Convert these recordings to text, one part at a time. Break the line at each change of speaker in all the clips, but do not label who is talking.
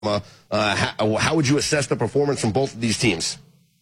How would you assess the performance from both of these teams?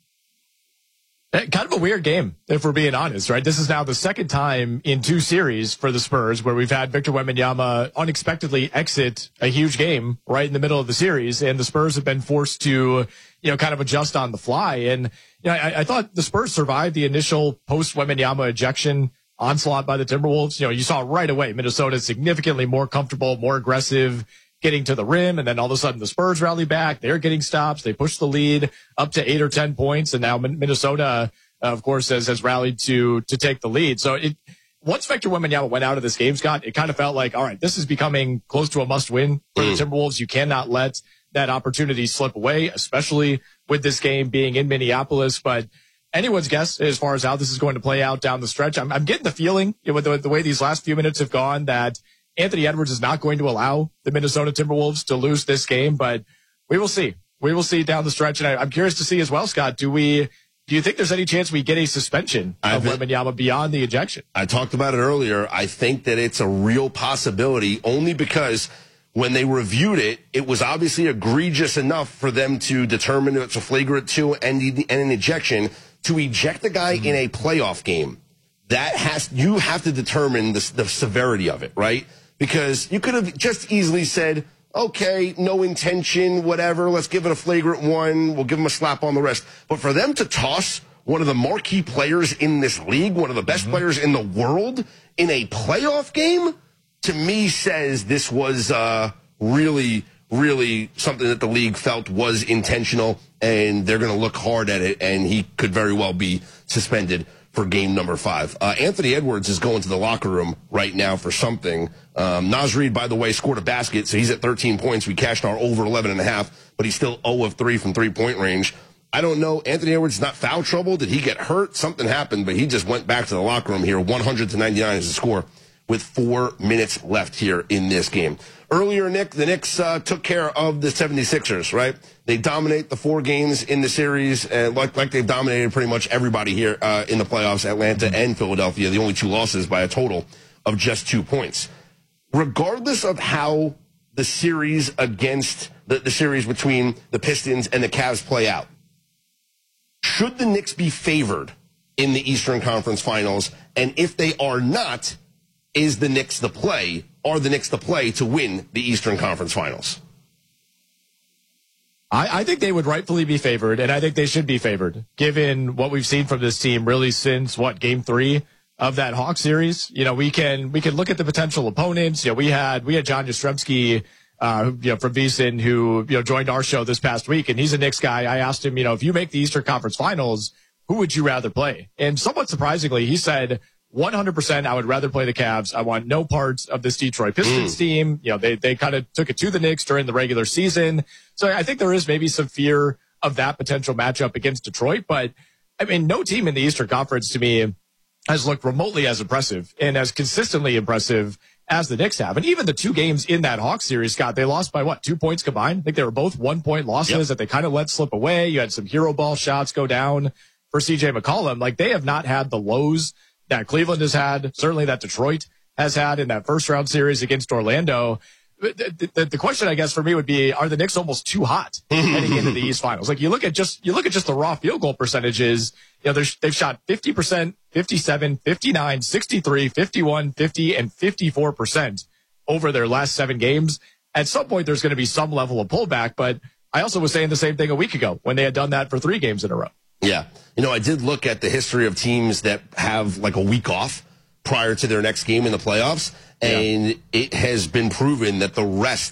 Kind of a weird game, if we're being honest, right? This is now the second time in 2 series for the Spurs where we've had Victor Wembanyama unexpectedly exit a huge game right in the middle of the series, and the Spurs have been forced to, kind of adjust on the fly. And, I thought the Spurs survived the initial post-Wembanyama ejection onslaught by the Timberwolves. You saw right away Minnesota significantly more comfortable, more aggressive, getting to the rim, and then all of a sudden the Spurs rally back. They're getting stops. They push the lead up to 8 or 10 points, and now Minnesota, of course, has rallied to take the lead. So once Victor Wembanyama went out of this game, Scott, it kind of felt like, all right, this is becoming close to a must-win for the Timberwolves. You cannot let that opportunity slip away, especially with this game being in Minneapolis. But anyone's guess as far as how this is going to play out down the stretch. I'm getting the feeling, with the way these last few minutes have gone, that Anthony Edwards is not going to allow the Minnesota Timberwolves to lose this game, but we will see. We will see down the stretch. And I'm curious to see as well, Scott, do you think there's any chance we get a suspension of Wembanyama beyond the ejection? I
talked about it earlier. I think that it's a real possibility only because when they reviewed it, it was obviously egregious enough for them to determine it's a flagrant 2 and an ejection. To eject the guy in a playoff game, you have to determine the severity of it, right? Because you could have just easily said, okay, no intention, whatever, let's give it a flagrant 1, we'll give him a slap on the wrist. But for them to toss one of the marquee players in this league, one of the best players in the world, in a playoff game, to me says this was really, really something that the league felt was intentional, and they're going to look hard at it, and he could very well be suspended for game number 5. Anthony Edwards is going to the locker room right now for something. Naz Reid, by the way, scored a basket, so he's at 13 points. We cashed our over 11.5, but he's still 0 of 3 from three-point range. I don't know. Anthony Edwards is not foul trouble. Did he get hurt? Something happened, but he just went back to the locker room here. 100-99 is the score with 4 minutes left here in this game. Earlier, Nick, the Knicks took care of the 76ers, right? They dominate the 4 games in the series, like they've dominated pretty much everybody here in the playoffs, Atlanta and Philadelphia, the only 2 losses by a total of just 2 points. Regardless of how the series against the series between the Pistons and the Cavs play out, should the Knicks be favored in the Eastern Conference Finals? And if they are not, is the Knicks the play? Are the Knicks the play to win the Eastern Conference Finals?
I think they would rightfully be favored, and I think they should be favored, given what we've seen from this team really since, game 3 of that Hawks series. We can look at the potential opponents. We had John Jastrzemski, from VSiN, who, joined our show this past week, and he's a Knicks guy. I asked him, if you make the Eastern Conference Finals, who would you rather play? And somewhat surprisingly, he said, 100%, I would rather play the Cavs. I want no parts of this Detroit Pistons team. They kind of took it to the Knicks during the regular season. So I think there is maybe some fear of that potential matchup against Detroit. But, no team in the Eastern Conference, to me, has looked remotely as impressive and as consistently impressive as the Knicks have. And even the 2 games in that Hawks series, Scott, they lost by 2 points combined? I think they were both 1-point losses that they kind of let slip away. You had some hero ball shots go down for CJ McCollum. They have not had the lows that Cleveland has had, certainly that Detroit has had in that first round series against Orlando. The question, I guess, for me would be, are the Knicks almost too hot heading into the East Finals? You look at just the raw field goal percentages. They've shot 50%, 57, 59, 63, 51, 50, and 54% over their last 7 games. At some point, there's going to be some level of pullback, but I also was saying the same thing a week ago when they had done that for 3 games in a row.
Yeah. I did look at the history of teams that have a week off prior to their next game in the playoffs, and it has been proven that the rest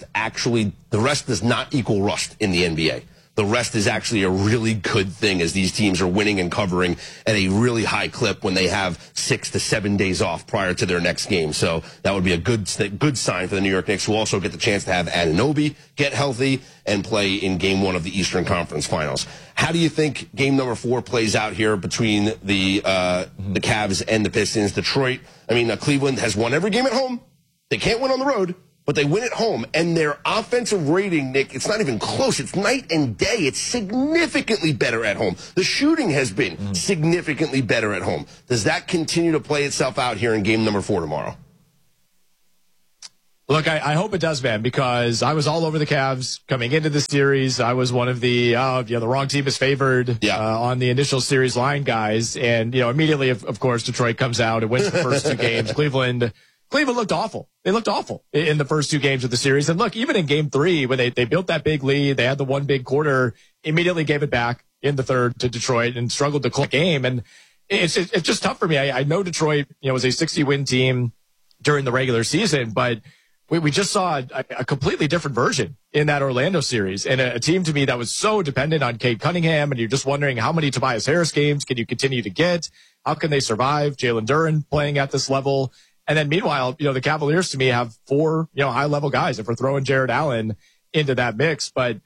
does not equal rust in the NBA. The rest is actually a really good thing as these teams are winning and covering at a really high clip when they have 6 to 7 days off prior to their next game. So that would be a good sign for the New York Knicks, who also get the chance to have Anunoby get healthy and play in game 1 of the Eastern Conference Finals. How do you think game number 4 plays out here between the Cavs and the Pistons? Detroit, Cleveland has won every game at home. They can't win on the road, but they win at home. And their offensive rating, Nick, it's not even close. It's night and day. It's significantly better at home. The shooting has been significantly better at home. Does that continue to play itself out here in game number 4 tomorrow?
Look, I hope it does, man, because I was all over the Cavs coming into the series. I was one of the wrong team is favored on the initial series line guys. And, immediately, of course, Detroit comes out and wins the first two games. Cleveland looked awful. They looked awful in the first two games of the series. And look, even in game 3, when they built that big lead, they had the one big quarter, immediately gave it back in the third to Detroit and struggled to close the game. And it's just tough for me. I know Detroit, was a 60-win team during the regular season, but we just saw a completely different version in that Orlando series, and a team to me that was so dependent on Cade Cunningham, and you're just wondering how many Tobias Harris games can you continue to get? How can they survive Jalen Duren playing at this level? And then meanwhile, the Cavaliers to me have 4, high-level guys if we're throwing Jared Allen into that mix. But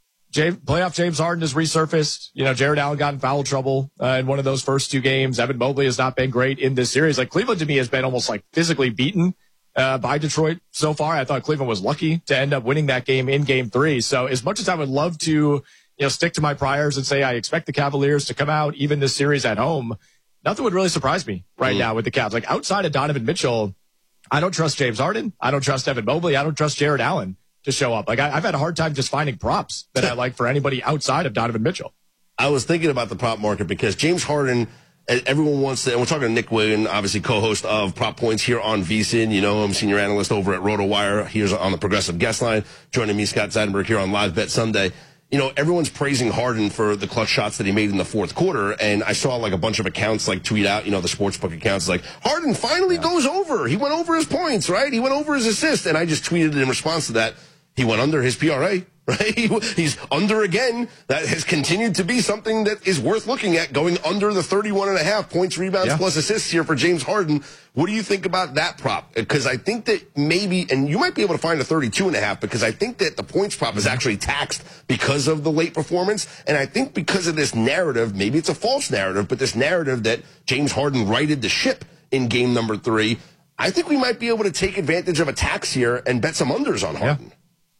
playoff James Harden has resurfaced. Jared Allen got in foul trouble in one of those first 2 games. Evan Mobley has not been great in this series. Like, Cleveland to me has been almost like physically beaten by Detroit so far. I thought Cleveland was lucky to end up winning that game in game 3. So as much as I would love to, stick to my priors and say I expect the Cavaliers to come out even this series at home, nothing would really surprise me right now with the Cavs. Like, outside of Donovan Mitchell, I don't trust James Harden. I don't trust Evan Mobley. I don't trust Jared Allen to show up. Like, I've had a hard time just finding props that I like for anybody outside of Donovan Mitchell.
I was thinking about the prop market because James Harden, everyone wants to, and we're talking to Nick Wiggin, obviously co-host of Prop Points here on VSiN. I'm senior analyst over at RotoWire. Here's on the Progressive Guest Line. Joining me, Scott Seidenberg, here on Live Bet Sunday. Everyone's praising Harden for the clutch shots that he made in the fourth quarter, and I saw like a bunch of accounts like tweet out, the sportsbook accounts like, Harden finally goes over. He went over his points, right? He went over his assists, and I just tweeted in response to that, he went under his PRA. Right? He's under again. That has continued to be something that is worth looking at, going under the 31.5 points, rebounds, plus assists here for James Harden. What do you think about that prop? Because I think that maybe, and you might be able to find a 32.5, because I think that the points prop is actually taxed because of the late performance. And I think because of this narrative, maybe it's a false narrative, but this narrative that James Harden righted the ship in game number 3, I think we might be able to take advantage of a tax here and bet some unders on Harden.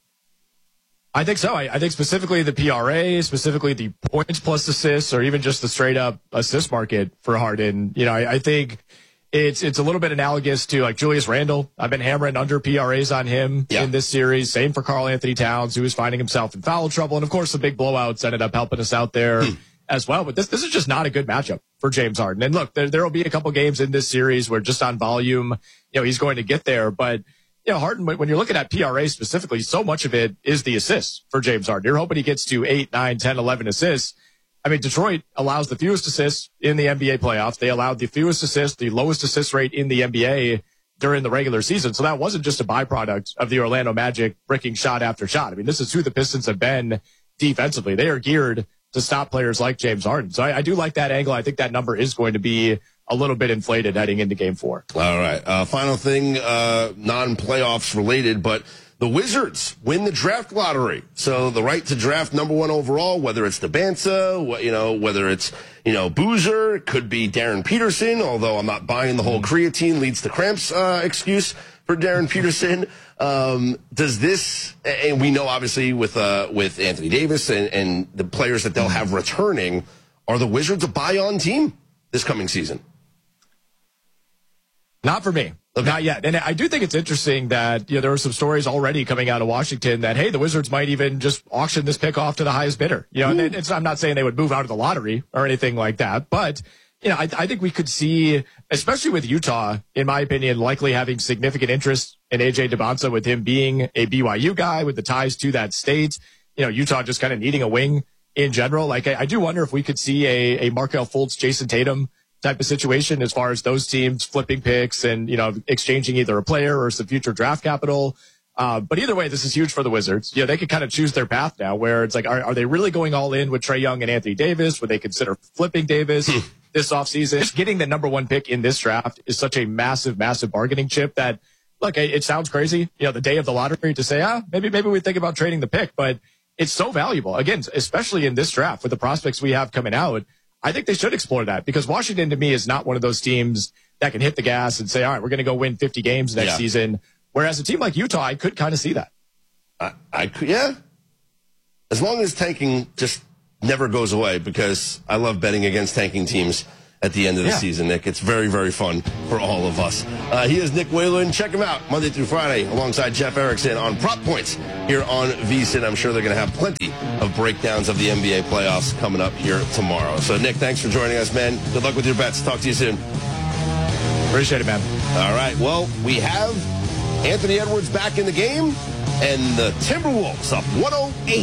I think so. I think specifically the PRA, specifically the points plus assists, or even just the straight up assist market for Harden. I think it's a little bit analogous to like Julius Randle. I've been hammering under PRAs on him in this series. Same for Karl Anthony Towns, who was finding himself in foul trouble. And of course, the big blowouts ended up helping us out there as well. But this is just not a good matchup for James Harden. And look, there will be a couple games in this series where just on volume, he's going to get there. But Harden, when you're looking at PRA specifically, so much of it is the assists for James Harden. You're hoping he gets to 8, 9, 10, 11 assists. I mean, Detroit allows the fewest assists in the NBA playoffs. They allowed the fewest assists, the lowest assist rate in the NBA during the regular season. So that wasn't just a byproduct of the Orlando Magic bricking shot after shot. I mean, this is who the Pistons have been defensively. They are geared to stop players like James Harden. So I do like that angle. I think that number is going to be a little bit inflated heading into game 4.
All right. Final thing, non-playoffs related, but the Wizards win the draft lottery. So the right to draft number 1 overall, whether it's DeBanza, whether it's, Boozer, it could be Darren Peterson, although I'm not buying the whole creatine leads to cramps, excuse for Darren Peterson. Does this, and we know obviously with Anthony Davis and the players that they'll have returning, are the Wizards a buy-on team this coming season?
Not for me. Okay. Not yet. And I do think it's interesting that there were some stories already coming out of Washington that, hey, the Wizards might even just auction this pick off to the highest bidder. And I'm not saying they would move out of the lottery or anything like that, but I think we could see, especially with Utah, in my opinion, likely having significant interest in AJ DeBanza with him being a BYU guy with the ties to that state. Utah just kind of needing a wing in general. Like, I do wonder if we could see a Markelle Fultz, Jason Tatum type of situation as far as those teams flipping picks and, exchanging either a player or some future draft capital. But either way, this is huge for the Wizards. They could kind of choose their path now where it's like, are they really going all in with Trae Young and Anthony Davis? Would they consider flipping Davis this offseason? Just getting the number 1 pick in this draft is such a massive, massive bargaining chip that, look, it sounds crazy, the day of the lottery to say, maybe we think about trading the pick, but it's so valuable. Again, especially in this draft with the prospects we have coming out, I think they should explore that because Washington to me is not one of those teams that can hit the gas and say, all right, we're going to go win 50 games next season. Whereas a team like Utah, I could kind of see that.
I could, yeah. As long as tanking just never goes away, because I love betting against tanking teams at the end of the season, Nick. It's very, very fun for all of us. He is Nick Whalen. Check him out Monday through Friday alongside Jeff Erickson on Prop Points here on VSiN. I'm sure they're going to have plenty of breakdowns of the NBA playoffs coming up here tomorrow. So, Nick, thanks for joining us, man. Good luck with your bets. Talk to you soon.
Appreciate it, man.
All right. Well, we have Anthony Edwards back in the game, and the Timberwolves up 109,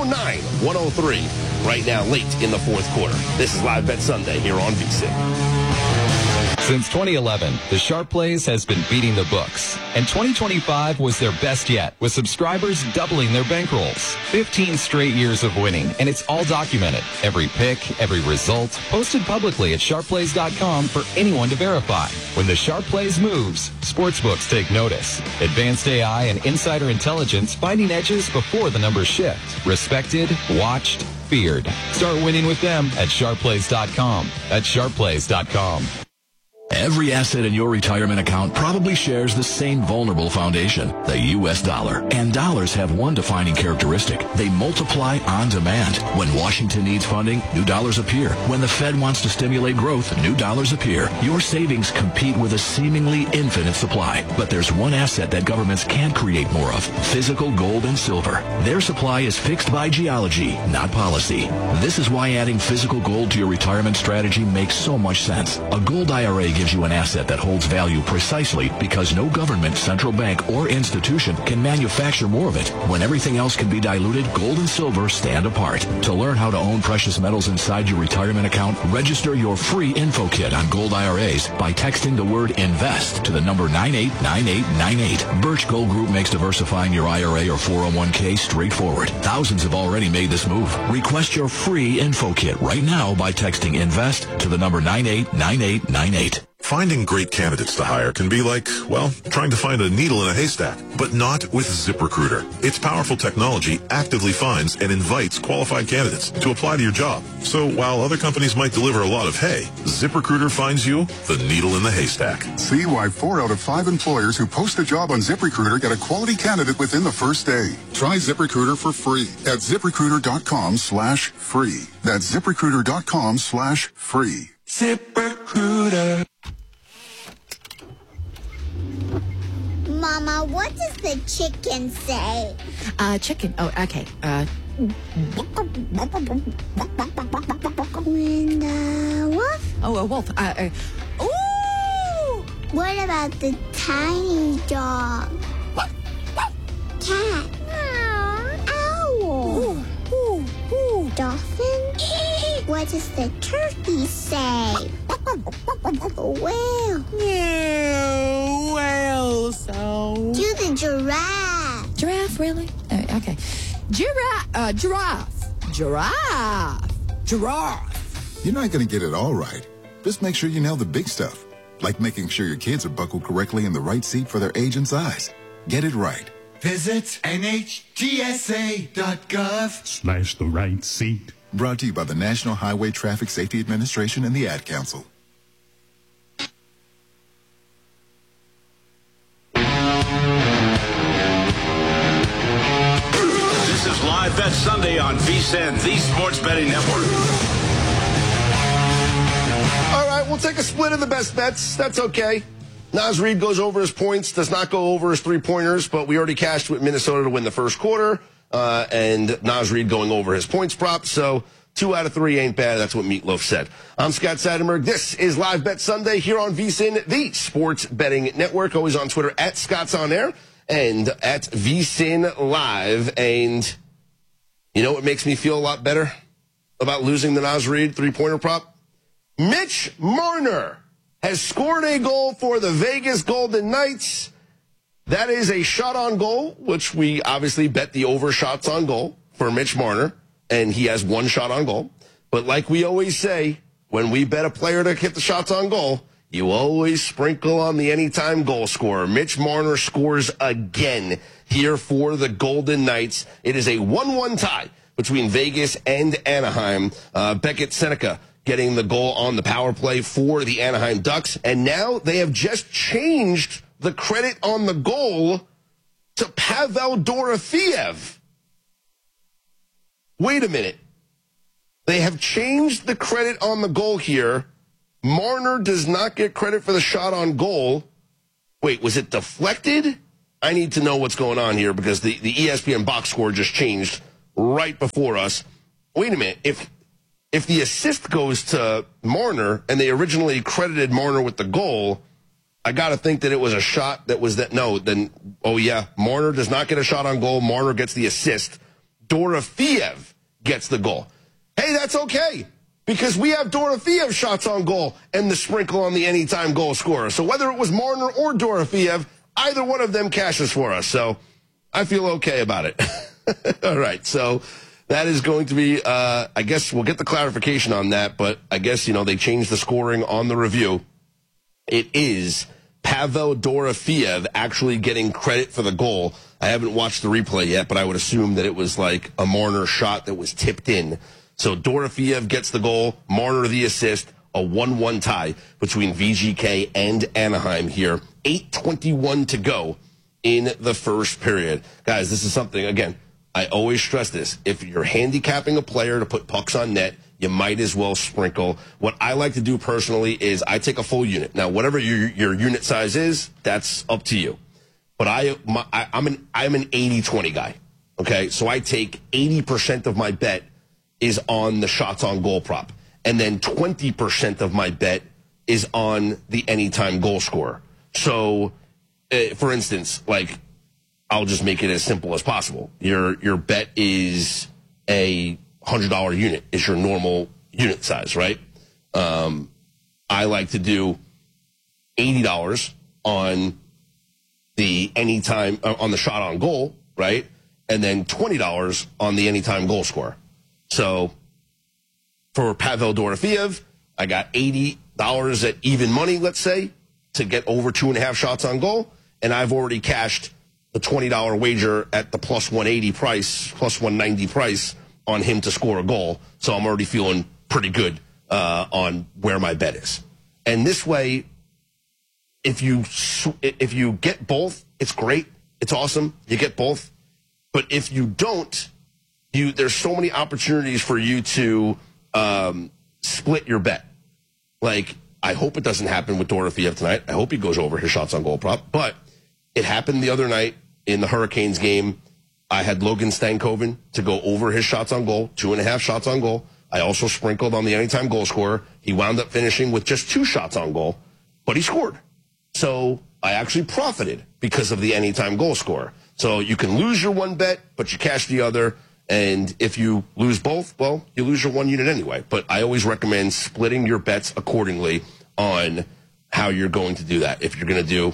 103 right now, late in the fourth quarter. This is Live Bet Sunday here on VSiN.
Since 2011, the Sharp Plays has been beating the books, and 2025 was their best yet, with subscribers doubling their bankrolls. 15 straight years of winning, and it's all documented. Every pick, every result, posted publicly at sharpplays.com for anyone to verify. When the Sharp Plays moves, sportsbooks take notice. Advanced AI and insider intelligence finding edges before the numbers shift. Respected, watched, feared. Start winning with them at sharpplays.com. That's sharpplays.com.
Every asset in your retirement account probably shares the same vulnerable foundation, the U.S. dollar. And dollars have one defining characteristic. They multiply on demand. When Washington needs funding, new dollars appear. When the Fed wants to stimulate growth, new dollars appear. Your savings compete with a seemingly infinite supply. But there's one asset that governments can't create more of: physical gold and silver. Their supply is fixed by geology, not policy. This is why adding physical gold to your retirement strategy makes so much sense. A gold IRA gives you an asset that holds value precisely because no government, central bank, or institution can manufacture more of it. When everything else can be diluted, gold and silver stand apart. To learn how to own precious metals inside your retirement account, register your free info kit on gold IRAs by texting the word INVEST to the number 989898. Birch Gold Group makes diversifying your IRA or 401k straightforward. Thousands have already made this move. Request your free info kit right now by texting INVEST to the number 989898.
Finding great candidates to hire can be like, well, trying to find a needle in a haystack, but not with ZipRecruiter. Its powerful technology actively finds and invites qualified candidates to apply to your job. So while other companies might deliver a lot of hay, ZipRecruiter finds you the needle in the haystack.
See why 4 out of 5 employers who post a job on ZipRecruiter get a quality candidate within the first day. Try ZipRecruiter for free at ZipRecruiter.com/free. That's ZipRecruiter.com/free.
ZipRecruiter.
Mama, what does the chicken say?
Chicken. Oh, okay.
When the wolf?
Oh, a wolf. Ooh!
What about the tiny dog? Cat? Owl? Dolphin? What does the turkey say? Whale?
Whale, so...
Do the giraffe.
Giraffe, really? Okay. Giraffe. Giraffe.
You're not going to get it all right. Just make sure you nail the big stuff, like making sure your kids are buckled correctly in the right seat for their age and size. Get it right.
Visit NHTSA.gov/the right seat.
Brought to you by the National Highway Traffic Safety Administration and the Ad Council.
This is Live Bet Sunday on VSiN, the Sports Betting Network.
All right, we'll take a split of the best bets. That's okay. Naz Reid goes over his points, does not go over his three-pointers, but we already cashed with Minnesota to win the first quarter, and Naz Reid going over his points prop. So 2 out of 3 ain't bad. That's what Meatloaf said. I'm Scott Seidenberg. This is Live Bet Sunday here on VSiN, the Sports Betting Network. Always on Twitter at Scott's On Air and at VSiN Live. And you know what makes me feel a lot better about losing the Naz Reid three-pointer prop? Mitch Marner has scored a goal for the Vegas Golden Knights. That is a shot on goal, which we obviously bet the over shots on goal for Mitch Marner, and he has 1 shot on goal. But like we always say, when we bet a player to hit the shots on goal, you always sprinkle on the anytime goal scorer. Mitch Marner scores again here for the Golden Knights. It is a 1-1 tie between Vegas and Anaheim. Beckett Seneca getting the goal on the power play for the Anaheim Ducks. And now they have just changed the credit on the goal to Pavel Dorofeev. Wait a minute. They have changed the credit on the goal here Marner does not get credit for the shot on goal. Wait, was it deflected? I need to know what's going on here because the ESPN box score just changed right before us. Wait a minute. If the assist goes to Marner and they originally credited Marner with the goal, I got to think that it was a shot that was that. No, then, oh yeah, Marner does not get a shot on goal. Marner gets the assist. Dorofeev gets the goal. Hey, that's okay because we have Dorofeev shots on goal and the sprinkle on the anytime goal scorer. So whether it was Marner or Dorofeev, either one of them cashes for us. So I feel okay about it. All right, so that is going to be, I guess we'll get the clarification on that, but I guess, they changed the scoring on the review. It is Pavel Dorofeev actually getting credit for the goal. I haven't watched the replay yet, but I would assume that it was like a Marner shot that was tipped in. So Dorofeev gets the goal, Marner the assist, a 1-1 tie between VGK and Anaheim here. 8:21 to go in the first period. Guys, this is something, again, I always stress this. If you're handicapping a player to put pucks on net, you might as well sprinkle. What I like to do personally is I take a full unit. Now, whatever your unit size is, that's up to you. But I'm an 80-20 guy. Okay, so I take 80% of my bet is on the shots on goal prop, and then 20% of my bet is on the anytime goal scorer. So, for instance, like, I'll just make it as simple as possible. Your bet is a $100 unit is your normal unit size, right? I like to do $80 on the anytime on the shot on goal, right? And then $20 on the anytime goal scorer. So for Pavel Dorofeev, I got $80 at even money, let's say, to get over 2.5 shots on goal, and I've already cashed the $20 wager at the plus 180 price, plus 190 price on him to score a goal. So I'm already feeling pretty good on where my bet is. And this way, if you get both, it's great. It's awesome. You get both. But if you don't, there's so many opportunities for you to split your bet. Like, I hope it doesn't happen with Dorofeev tonight. I hope he goes over his shots on goal prop. But it happened the other night in the Hurricanes game. I had Logan Stankoven to go over his shots on goal, 2.5 shots on goal. I also sprinkled on the anytime goal scorer. He wound up finishing with just 2 shots on goal, but he scored. So I actually profited because of the anytime goal scorer. So you can lose your one bet, but you cash the other. And if you lose both, well, you lose your one unit anyway. But I always recommend splitting your bets accordingly on how you're going to do that. If you're going to do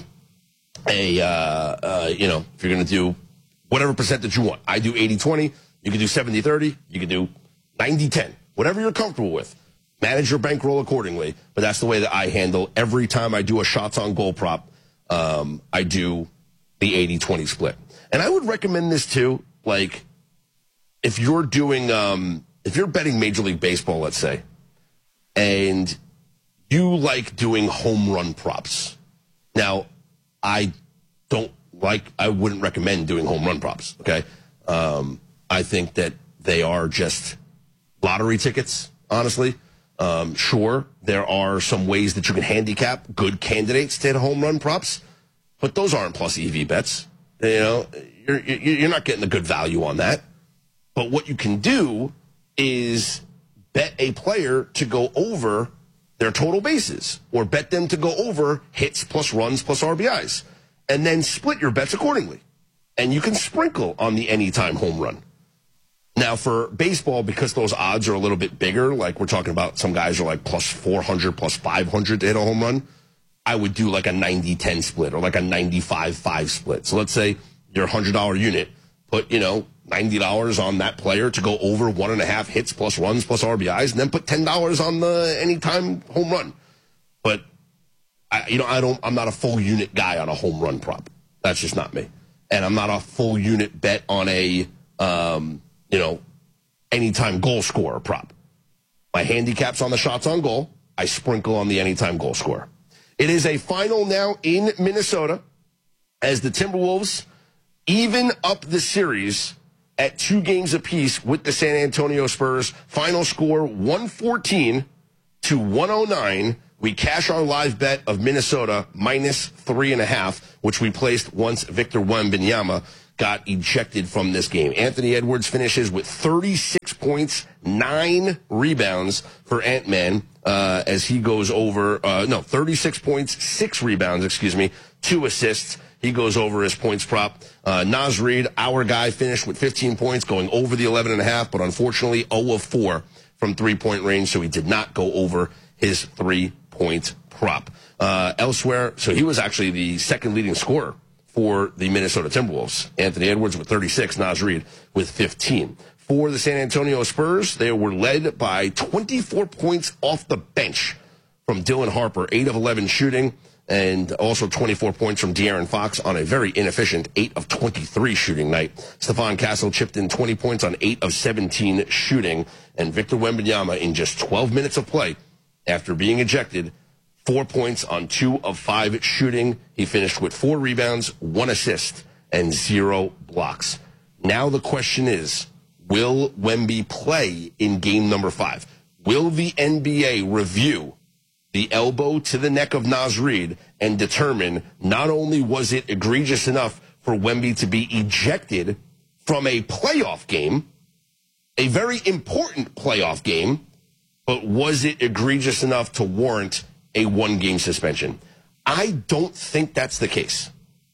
if you're going to do whatever percentage you want. I do 80-20. You can do 70-30. You can do 90-10. Whatever you're comfortable with. Manage your bankroll accordingly. But that's the way that I handle every time I do a shots on goal prop. I do the 80-20 split. And I would recommend this too. Like, if you're doing, if you're betting Major League Baseball, let's say, and you like doing home run props. Now, I wouldn't recommend doing home run props, okay? I think that they are just lottery tickets, honestly. Sure, there are some ways that you can handicap good candidates to hit home run props, but those aren't plus EV bets. You're not getting a good value on that. But what you can do is bet a player to go over their total bases, or bet them to go over hits plus runs plus RBIs, and then split your bets accordingly. And you can sprinkle on the anytime home run. Now, for baseball, because those odds are a little bit bigger, like we're talking about some guys are like plus 400, plus 500 to hit a home run, I would do like a 90-10 split or like a 95-5 split. So let's say your $100 unit, put, $90 on that player to go over 1.5 hits plus runs plus RBIs, and then put $10 on the anytime home run. But I'm not a full unit guy on a home run prop. That's just not me. And I'm not a full unit bet on a, anytime goal scorer prop. My handicap's on the shots on goal. I sprinkle on the anytime goal scorer. It is a final now in Minnesota as the Timberwolves even up the series at 2 games apiece with the San Antonio Spurs. Final score 114-109. we cash our live bet of Minnesota minus 3.5, which we placed once Victor Wembanyama got ejected from this game. Anthony Edwards finishes with 36 points, 9 rebounds for Ant-Man as he goes over, 36 points, 6 rebounds, 2 assists. He goes over his points prop. Naz Reid, our guy, finished with 15 points, going over the 11.5, but unfortunately 0 of 4 from three-point range, so he did not go over his 3-point prop. Elsewhere, so he was actually the second leading scorer for the Minnesota Timberwolves. Anthony Edwards with 36, Naz Reid with 15. For the San Antonio Spurs, they were led by 24 points off the bench from Dylan Harper, 8 of 11 shooting, and also 24 points from De'Aaron Fox on a very inefficient 8 of 23 shooting night. Stephon Castle chipped in 20 points on 8 of 17 shooting, and Victor Wembanyama in just 12 minutes of play after being ejected, 4 points on 2 of 5 shooting. He finished with 4 rebounds, 1 assist, and 0 blocks. Now the question is, will Wemby play in game number 5? Will the NBA review the elbow to the neck of Naz Reid and determine not only was it egregious enough for Wemby to be ejected from a playoff game, a very important playoff game, but was it egregious enough to warrant a 1-game suspension? I don't think that's the case.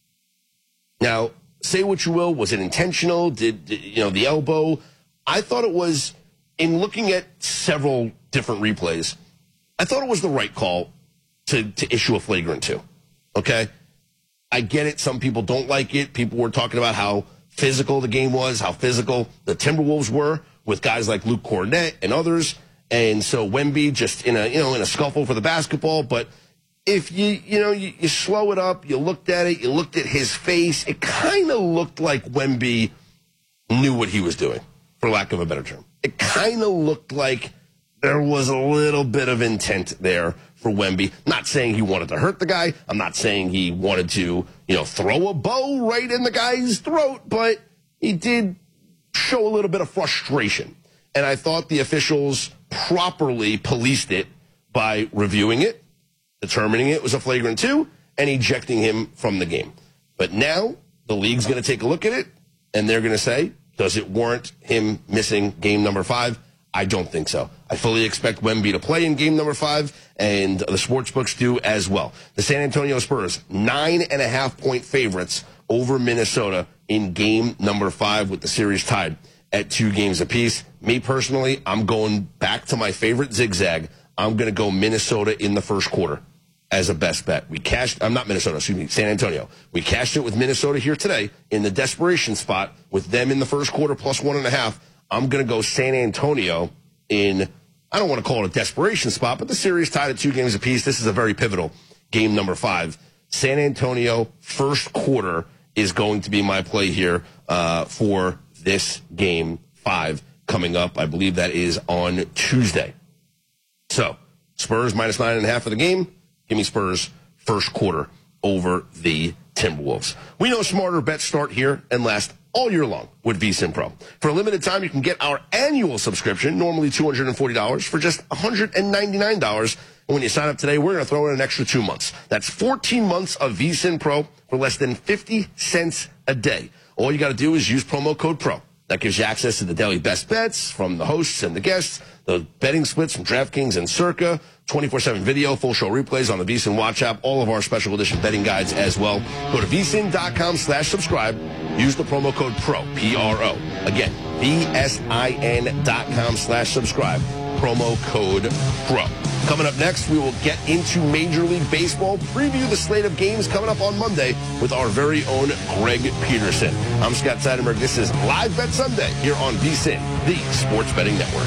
Now, say what you will. Was it intentional? Did the elbow? I thought it was, in looking at several different replays, I thought it was the right call to issue a flagrant 2. Okay? I get it. Some people don't like it. People were talking about how physical the game was, how physical the Timberwolves were with guys like Luke Cornett and others. And so Wemby just in a scuffle for the basketball. But if you slow it up, you looked at it, you looked at his face, it kind of looked like Wemby knew what he was doing, for lack of a better term. It kind of looked like there was a little bit of intent there for Wemby. Not saying he wanted to hurt the guy. I'm not saying he wanted to, throw a bow right in the guy's throat, but he did show a little bit of frustration. And I thought the officials properly policed it by reviewing it, determining it was a flagrant 2, and ejecting him from the game. But now the league's going to take a look at it, and they're going to say, does it warrant him missing game number 5? I don't think so. I fully expect Wemby to play in game number 5, and the sportsbooks do as well. The San Antonio Spurs, 9.5-point favorites over Minnesota in game number 5 with the series tied at 2 games apiece. Me personally, I'm going back to my favorite zigzag. I'm going to go Minnesota in the first quarter as a best bet. San Antonio. We cashed it with Minnesota here today in the desperation spot with them in the first quarter plus 1.5. I'm going to go San Antonio in, I don't want to call it a desperation spot, but the series tied at 2 games apiece. This is a very pivotal game number 5. San Antonio first quarter is going to be my play here for this game 5 coming up. I believe that is on Tuesday. So Spurs minus 9.5 for the game. Give me Spurs first quarter over the Timberwolves. We know smarter bets start here and last all year long with VSiN Pro. For a limited time, you can get our annual subscription, normally $240, for just $199. And when you sign up today, we're going to throw in an extra 2 months. That's 14 months of VSiN Pro for less than 50 cents a day. All you got to do is use promo code PRO. That gives you access to the daily best bets from the hosts and the guests, the betting splits from DraftKings and Circa, 24/7 video, full show replays on the VSiN Watch app, all of our special edition betting guides as well. Go to vsin.com/subscribe. Use the promo code PRO, P-R-O. Again, vsin.com/subscribe. Promo code PRO. Coming up next, we will get into Major League Baseball, preview the slate of games coming up on Monday with our very own Greg Peterson. I'm Scott Seidenberg. This is Live Bet Sunday here on VSiN, the Sports Betting Network.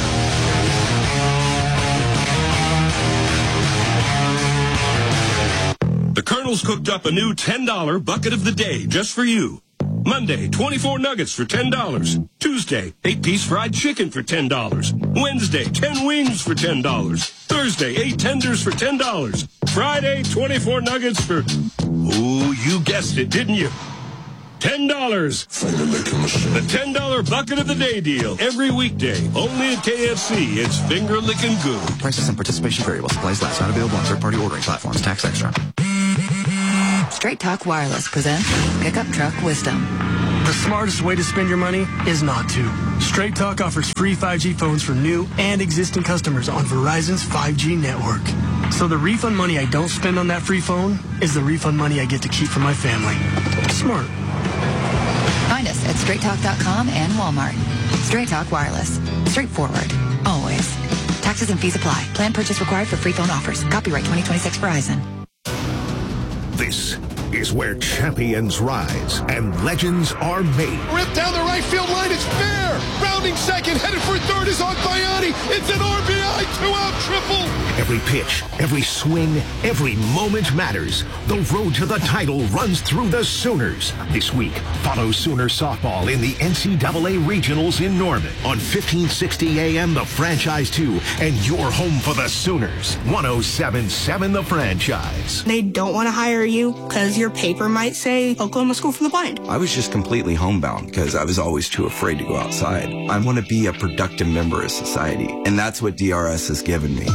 The Colonel's cooked up a new $10 bucket of the day just for you. Monday, 24 nuggets for $10. Tuesday, 8-piece fried chicken for $10. Wednesday, 10 wings for $10. Thursday, 8 tenders for $10. Friday, 24 nuggets for, ooh, you guessed it, didn't you? $10. The $10 bucket of the day deal. Every weekday. Only at KFC. It's finger licking good.
Prices and participation variable. Supplies last. Not available on third-party ordering platforms. Tax extra.
Straight Talk Wireless presents Pickup Truck Wisdom.
The smartest way to spend your money is not to. Straight Talk offers free 5G phones for new and existing customers on Verizon's 5G network. So the refund money I don't spend on that free phone is the refund money I get to keep for my family. Smart.
Find us at straighttalk.com and Walmart. Straight Talk Wireless. Straightforward. Always. Taxes and fees apply. Plan purchase required for free phone offers. Copyright 2026 Verizon.
This is where champions rise and legends are made.
Ripped down the right field line, it's fair. Rounding second, headed for third is Agbayani. It's an RBI, 2-out triple.
Every pitch, every swing, every moment matters. The road to the title runs through the Sooners. This week, follow Sooner softball in the NCAA Regionals in Norman on 1560 AM The Franchise 2 and your home for the Sooners. 107.7 The Franchise.
They don't want to hire you because your paper might say Oklahoma School for the Blind.
I was just completely homebound because I was always too afraid to go outside. I want to be a productive member of society, and that's what DRS has given me.